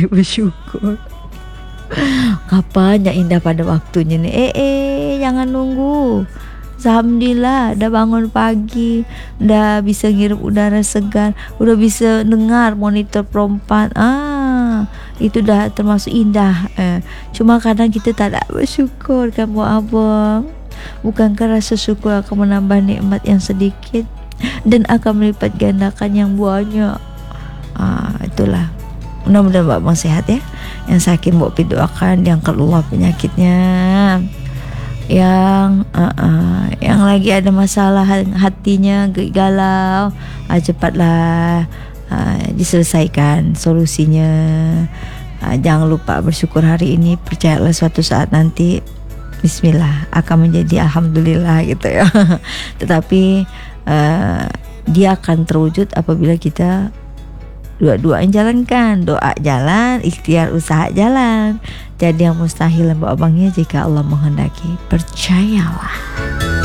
pandai bersyukur. Kapan yang indah pada waktunya nih. Jangan nunggu. Alhamdulillah udah bangun pagi, udah bisa ngirup udara segar, udah bisa dengar monitor perempat. Itu udah termasuk indah. Cuma kadang kita tak ada bersyukur kan Bu Abang. Bukankah rasa syukur akan menambah nikmat yang sedikit dan akan melipat gandakan yang banyak. Itulah. Mudah-mudahan Mbak Abang sehat ya. Yang sakit Mbak Pi doakan, yang keluar penyakitnya. Yang lagi ada masalah hatinya galau, cepatlah diselesaikan solusinya. Jangan lupa bersyukur hari ini, percayalah suatu saat nanti bismillah akan menjadi alhamdulillah gitu ya. Tetapi dia akan terwujud apabila kita dua-duanya jalankan. Doa jalan, ikhtiar usaha jalan. Jadi yang mustahil Mbak Abangnya jika Allah menghendaki. Percayalah.